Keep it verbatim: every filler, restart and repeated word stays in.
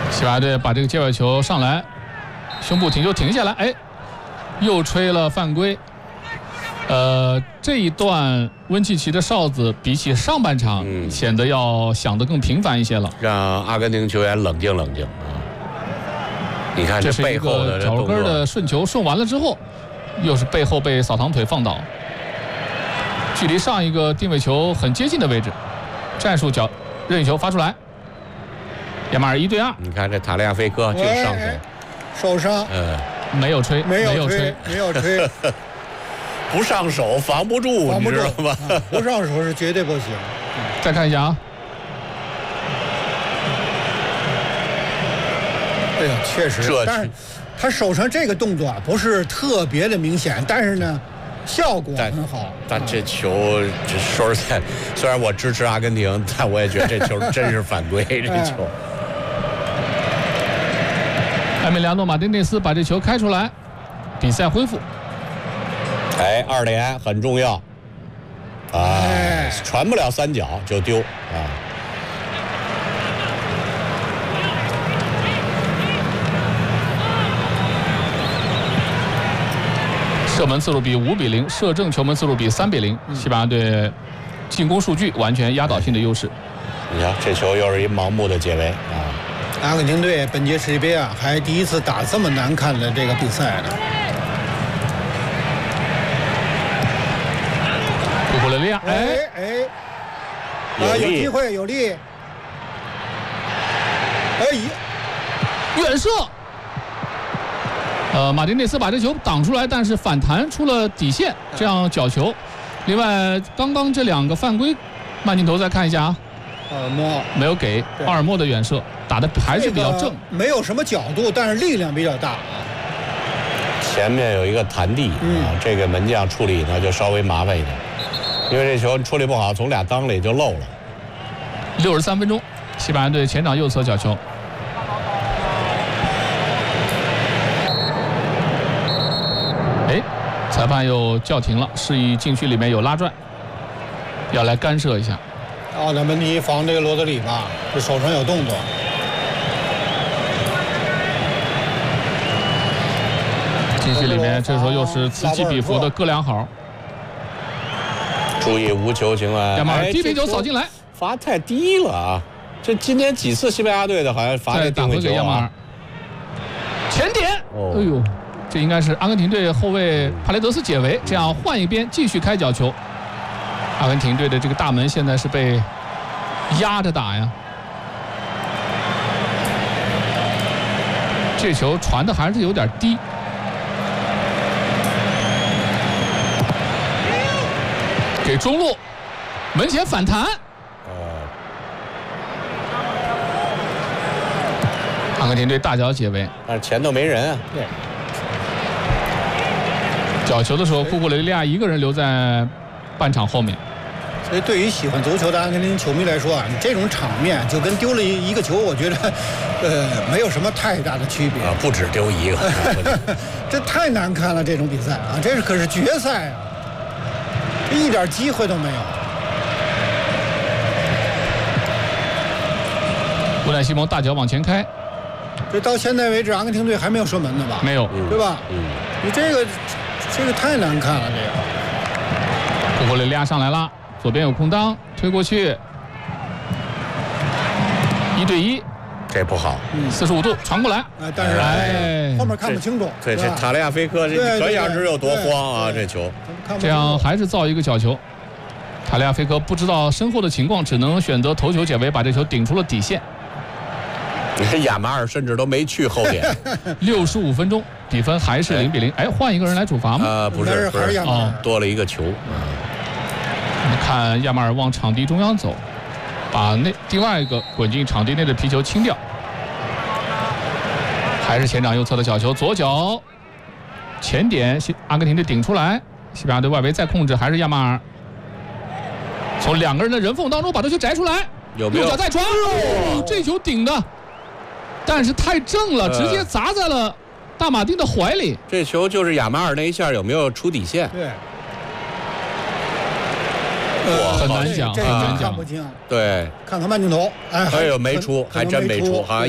西班牙队把这个界外球上来，胸部停球停下来，哎，又吹了犯规。呃，这一段温契奇的哨子比起上半场显得要响得更频繁一些了， 让阿根廷球员冷静冷静啊！你看这背后的脚跟的顺球顺完了之后，又是背后被扫堂腿放倒，距离上一个定位球很接近的位置，战术角任意球发出来，亚马尔一对二。 你看这塔利亚菲科就上手， 受伤， 嗯， 没有吹， 没有吹，没有吹。 不上手防不住， 防不住你知道吗？ 啊、不上手是绝对不行。 再看一下啊， 哎呀，确实，但是他手上这个动作啊，不是特别的明显，但是呢，效果很好。 但, 但这球，这说实在，虽然我支持阿根廷，但我也觉得这球真是犯规。这球， 埃米利亚诺·马丁内斯把这球开出来，比赛恢复。 哎，二连很重要啊！哎、传不了三角就丢啊！ 射门次数比五比零，射正球门次数比三比零。西班牙队进攻数据完全压倒性的优势。 你看这球又是一盲目的解围啊！ 阿根廷队本届世界杯啊，还第一次打这么难看的这个比赛呢。 库库雷利亚， 哎哎，啊，有机会有力，哎， 远射，呃，马丁内斯把这球挡出来，但是反弹出了底线，这样角球。另外，刚刚这两个犯规，慢镜头再看一下啊， 奥尔莫没有给奥尔莫的远射，打的还是比较正，这个、 没有什么角度，但是力量比较大。 前面有一个弹地、嗯、啊，这个门将处理呢就稍微麻烦一点。因为这球处理不好，从俩裆里就漏了。 六十三分钟，西班牙队前场右侧角球。哎，裁判又叫停了，示意禁区里面有拉拽，要来干涉一下。 奥德门迪防这个罗德里吧，这手上有动作。 禁区里面，这时候又是此起彼伏的哥俩好。 注意无球情况， 亚马尔低平球扫进来， 罚太低了啊！这今天几次西班牙队的好像罚这定位球啊。 前点，哦、哎呦，这应该是阿根廷队后卫帕雷德斯解围，这样换一边继续开角球。阿根廷队的这个大门现在是被压着打呀，这球传的还是有点低。给中路，门前反弹。阿根廷队大脚解围， 但是前头没人啊。 对。 角球的时候，库库雷利亚一个人留在半场后面。 所以，对于喜欢足球的阿根廷球迷来说啊，你这种场面就跟丢了一个球，我觉得，呃，没有什么太大的区别。 啊，不止丢一个。 这太难看了，这种比赛啊，这是可是决赛啊。一点机会都没有。 布莱西蒙大脚往前开， 这到现在为止，阿根廷队还没有射门呢吧？ 没有， 对吧？嗯，你这个这个太难看了，这个。 库库雷利亚上来了，左边有空当，推过去，一对一。 这不好， 四十五度传过来， 哎，但是哎后面看不清楚。 对，这塔利亚菲科这可想而知有多慌啊！这球， 这样还是造一个角球。塔利亚菲科不知道身后的情况，只能选择头球解围，把这球顶出了底线。 亚马尔甚至都没去后点。 六十五分钟，比分还是零比零。哎，换一个人来主罚吗？ 呃，不是， 不是亚马尔， 多了一个球。 我们看亚马尔往场地中央走。把那另外一个滚进场地内的皮球清掉，还是前场右侧的角球，左脚前点，阿根廷队顶出来，西班牙队外围再控制，还是亚马尔从两个人的人缝当中把这球摘出来， 有没有右脚再传，哦，这球顶的，但是太正了，直接砸在了大马丁的怀里。 这球就是亚马尔那一下有没有出底线？ 对。 呃，很难讲， 这很难讲， 看不清。 对， 看看慢镜头，哎， 哎呦，没出，还真没出，好像。